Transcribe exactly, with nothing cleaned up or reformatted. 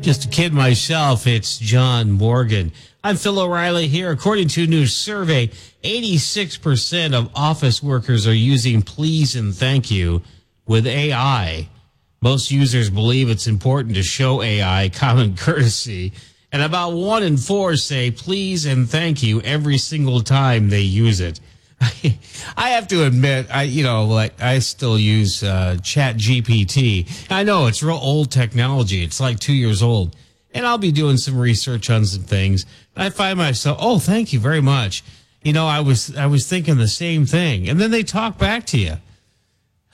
Just a kid myself, it's John Morgan. I'm Phil O'Reilly here. According to a new survey, eighty-six percent of office workers are using please and thank you with A I. Most users believe it's important to show A I common courtesy, and about one in four say please and thank you every single time they use it. I have to admit, I you know, like I still use uh, Chat G P T. I know it's real old technology; it's like two years old, and I'll be doing some research on some things. And I find myself, oh, thank you very much. You know, I was I was thinking the same thing, and then they talk back to you.